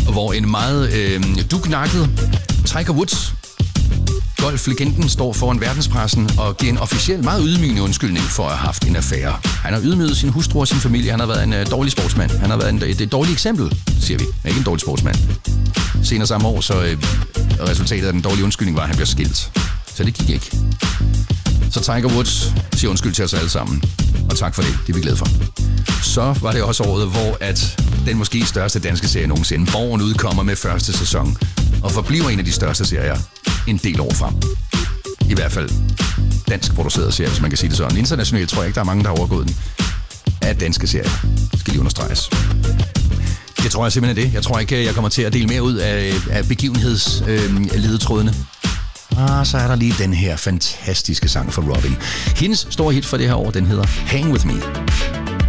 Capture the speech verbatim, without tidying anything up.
hvor en meget øh, dugnakket Tiger Woods, golflegenden, står foran verdenspressen og giver en officiel, meget ydmygende undskyldning for at have haft en affære. Han har ydmyget sin hustru og sin familie. Han har været en uh, dårlig sportsmand. Han har været en, et, et dårligt eksempel, siger vi. Ikke en dårlig sportsmand. Senere samme år, så øh, resultatet af den dårlige undskyldning var, at han bliver skilt. Så det gik ikke. Så Tiger Woods siger undskyld til os alle sammen. Og tak for det. Det er vi glade for. Så var det også året, hvor at den måske største danske serie nogensinde, Borgen, udkommer med første sæson. Og forbliver en af de største serier en del år frem. I hvert fald dansk produceret serie, hvis man kan sige det sådan. Internationalt tror jeg ikke, der er mange, der har overgået den. Af danske serier. Skal lige understreges. Det tror jeg simpelthen er det. Jeg tror ikke, jeg kommer til at dele mere ud af, af begivenhedsledetrådene. Øh, ah, så er der lige den her fantastiske sang fra Robin. Hendes store hit for det her år, den hedder Hang With Me.